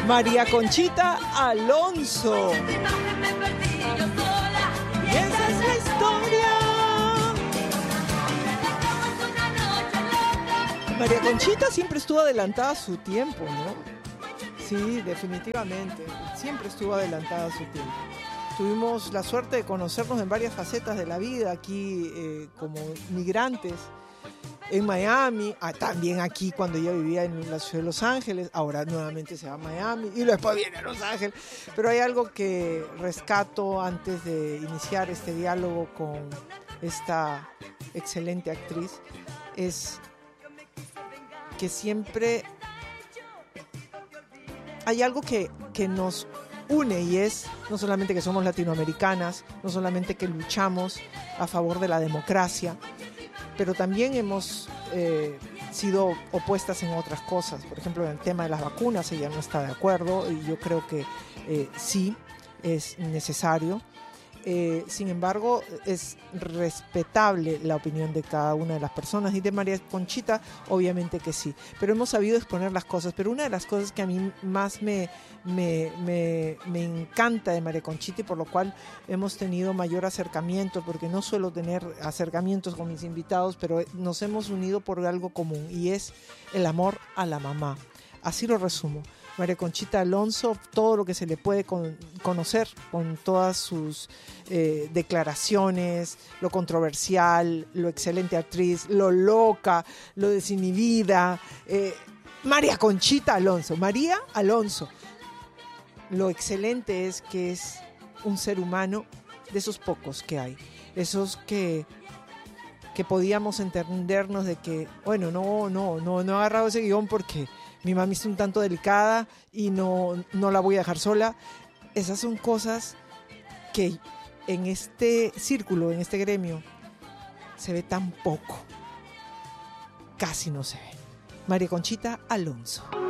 María Conchita Alonso. Y esa es la historia. María Conchita siempre estuvo adelantada a su tiempo, ¿no? Sí, definitivamente. Siempre estuvo adelantada a su tiempo. Tuvimos la suerte de conocernos en varias facetas de la vida aquí como migrantes en Miami, también aquí cuando ella vivía en la ciudad de Los Ángeles, ahora nuevamente se va a Miami y después viene a Los Ángeles. Pero hay algo que rescato antes de iniciar este diálogo con esta excelente actriz, es que siempre hay algo que nos une, y es no solamente que somos latinoamericanas, no solamente que luchamos a favor de la democracia, pero también hemos sido opuestas en otras cosas. Por ejemplo, en el tema de las vacunas ella no está de acuerdo, y yo creo que sí es necesario. Sin embargo, es respetable la opinión de cada una de las personas, y de María Conchita obviamente que sí, pero hemos sabido exponer las cosas. Pero una de las cosas que a mí más me encanta de María Conchita, y por lo cual hemos tenido mayor acercamiento, porque no suelo tener acercamientos con mis invitados, pero nos hemos unido por algo común, y es el amor a la mamá. Así lo resumo. María Conchita Alonso, todo lo que se le puede conocer con todas sus declaraciones, lo controversial, lo excelente actriz, lo loca, lo desinhibida. María Conchita Alonso, María Alonso. Lo excelente es que es un ser humano de esos pocos que hay, esos que podíamos entendernos de que, bueno, no he agarrado ese guión porque mi mami es un tanto delicada y no la voy a dejar sola. Esas son cosas que en este círculo, en este gremio, se ve tan poco. Casi no se ve. María Conchita Alonso.